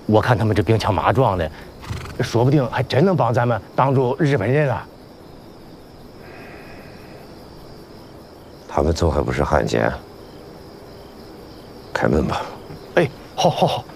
我看他们这兵强马壮的，说不定还真能帮咱们挡住日本人啊。 他们走还不是汉奸？开门吧。 哎，好，好，好。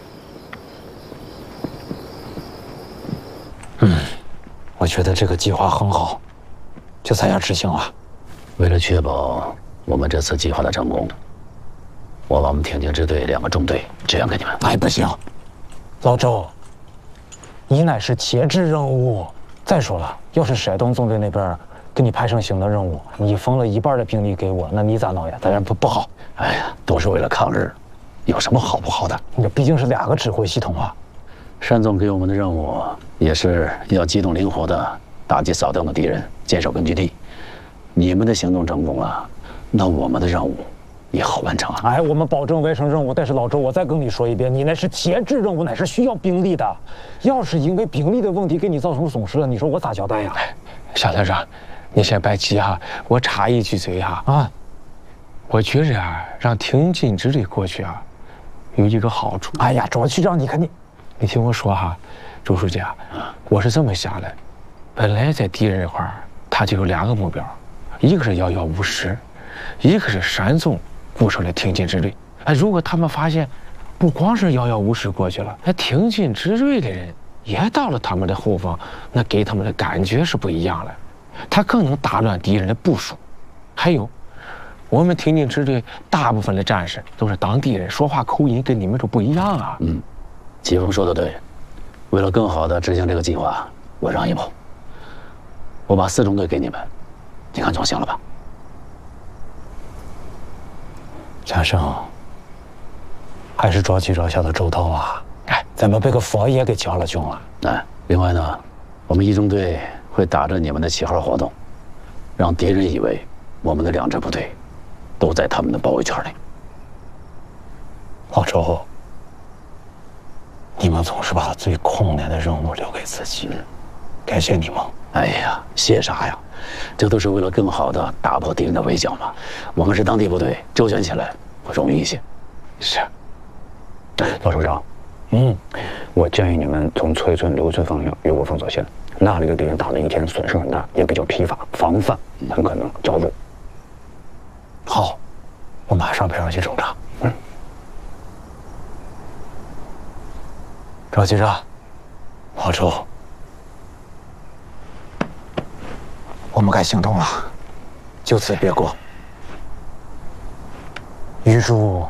我觉得这个计划很好，就这样执行了。 为了确保我们这次计划的成功，我把我们挺进支队2个中队支援给你们。 哎，不行，老周，你乃是节制任务。再说了，要是山东纵队那边给你派上新的任务，你分了1半的兵力给我，那你咋弄呀？当然不好。 哎呀，都是为了抗日，有什么好不好的？ 你这毕竟是2个指挥系统啊。 单总给我们的任务也是要机动灵活的打击扫荡的敌人，坚守根据地。你们的行动成功了，那我们的任务也好完成啊！ 哎，我们保证完成任务。但是老周，我再跟你说一遍，你那是节制任务，那是需要兵力的。要是因为兵力的问题给你造成损失了，你说我咋交代呀？ 小团长，你先别急哈，我插一句嘴哈啊，我觉着啊，让挺进支队过去啊，有一个好处。 哎呀，周区长，你看你听我说哈，周书记啊，我是这么想的，本来在敌人这块儿，他就有2个目标，一个是1150，一个是山总部署的挺进支队。哎，如果他们发现，不光是1150过去了，那挺进支队的人也到了他们的后方，那给他们的感觉是不一样了，他更能打乱敌人的部署。还有，我们挺进支队大部分的战士都是当地人，说话口音跟你们都不一样啊。 季风说的对，为了更好的执行这个计划，我让一步，我把4中队给你们，你看总行了吧？ 先生，还是着急着想的周到啊！哎，咱们被个佛爷给交了军了。 哎，另外呢，我们1中队会打着你们的旗号活动，让敌人以为我们的2支部队都在他们的包围圈里。 老周，你们总是把最困难的任务留给自己，感谢你们。 哎呀，谢啥呀？这都是为了更好的打破敌人的围剿嘛。我们是当地部队，周旋起来会容易一些。 是。 老首长，我建议你们从崔村、刘村方向越过封锁线，那里的敌人打了一天，损失很大，也比较疲乏，防范很可能较弱。好，我马上派上去侦查。赵局长，老周，我们该行动了，就此别过。预祝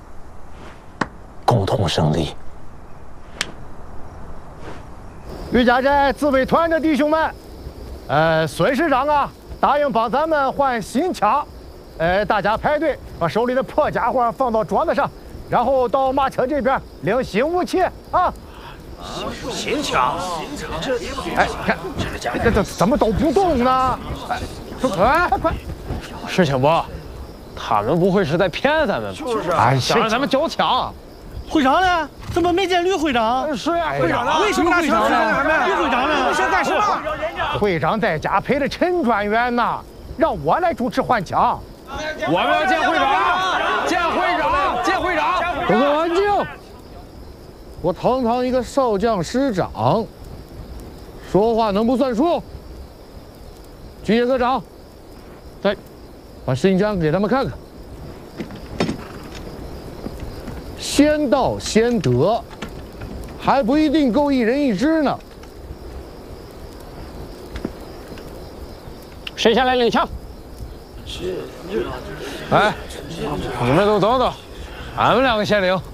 共同胜利。 于家寨自卫团的弟兄们，孙师长啊，答应帮咱们换新枪，大家排队把手里的破家伙放到桌子上，然后到马车这边领新武器啊。 新枪，这哎，看这怎么都不动呢？快！ 事情不，他们不会是在骗咱们吧？ 就是哎， 想让咱们交枪。 会长呢？怎么没见吕会长？ 是呀， 会长呢？为什么会长呢？吕会长呢？你想干什么？ 会长在家陪着陈专员呢，让我来主持换枪。 我们要见会长，见会长，见会长。 各位安静！我堂堂一个少将师长，说话能不算数？军械科长，在，把新枪给他们看看。先到先得，还不一定够1人1支呢。 谁先来领枪？哎，你们都等等，俺们2个先领。